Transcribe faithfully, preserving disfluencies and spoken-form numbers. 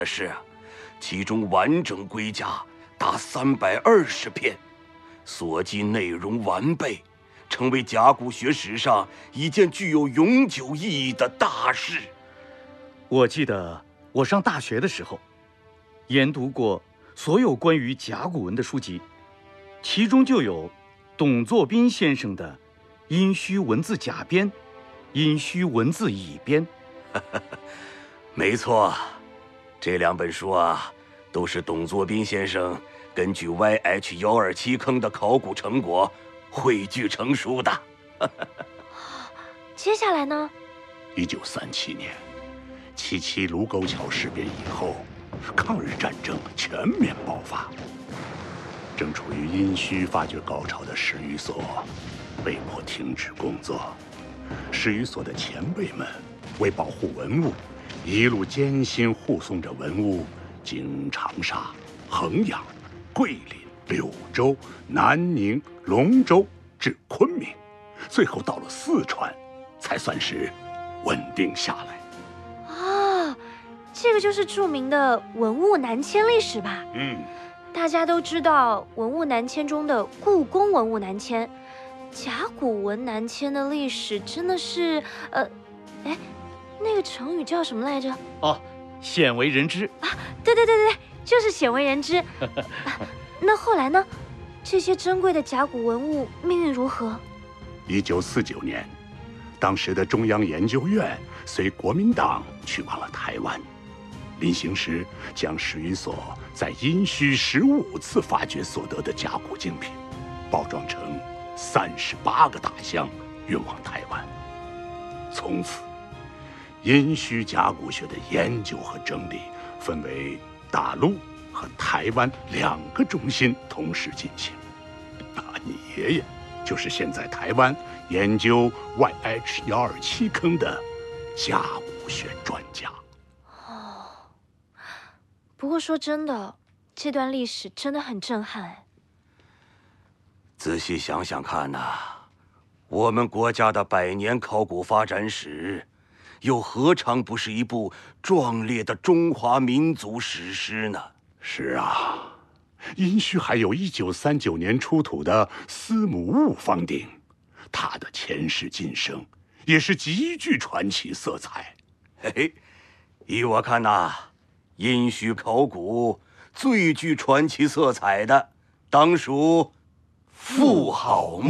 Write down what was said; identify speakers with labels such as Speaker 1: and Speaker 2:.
Speaker 1: 是啊，其中完整龟甲达三百二十篇，所记内容完备，成为甲骨学史上一件具有永久意义的大事。
Speaker 2: 我记得我上大学的时候，研读过所有关于甲骨文的书籍，其中就有董作宾先生的《殷墟文字甲编》《殷墟文字乙编》。
Speaker 1: 没错，这两本书啊，都是董作宾先生根据 Y H 一二七坑的考古成果汇聚成书的。
Speaker 3: 接下来呢？
Speaker 4: 一九三七年，七七卢沟桥事变以后，抗日战争全面爆发。正处于殷墟发掘高潮的史语所被迫停止工作。史语所的前辈们为保护文物，一路艰辛护送着文物经长沙、衡阳、桂林、柳州、南宁、龙州至昆明，最后到了四川，才算是稳定下来。
Speaker 3: 啊，这个就是著名的文物南迁历史吧？
Speaker 4: 嗯，
Speaker 3: 大家都知道文物南迁中的故宫文物南迁，甲骨文南迁的历史真的是，呃，哎，那个成语叫什么来着？
Speaker 2: 哦，鲜为人知
Speaker 3: 啊！对对对对，就是鲜为人知。啊，那后来呢？这些珍贵的甲骨文物命运如何？
Speaker 4: 一九四九年，当时的中央研究院随国民党去往了台湾，临行时将史语所在殷墟十五次发掘所得的甲骨精品，包装成三十八个大箱运往台湾。从此，殷墟甲骨学的研究和整理分为大陆和台湾两个中心同时进行。啊，你爷爷就是现在台湾研究 Y H 一二七坑的甲骨学专家。
Speaker 3: 哦，不过说真的，这段历史真的很震撼哎。
Speaker 1: 仔细想想看呐、啊，我们国家的百年考古发展史，又何尝不是一部壮烈的中华民族史诗呢？
Speaker 4: 是啊。殷墟还有一九三九年出土的司母戊方鼎，它的前世今生也是极具传奇色彩。
Speaker 1: 嘿嘿，依我看呐、啊，殷墟考古最具传奇色彩的，当属妇好墓。